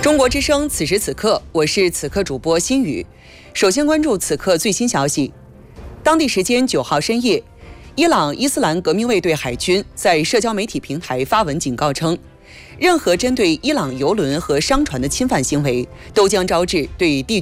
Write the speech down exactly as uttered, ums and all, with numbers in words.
中国之声，此时此刻，我是此刻主播心雨。首先关注此刻最新消息。当地时间九号深夜，伊朗伊斯兰革命卫队海军在社交媒体平台发文警告称，任何针对伊朗油轮和商船的侵犯行为，都将招致对地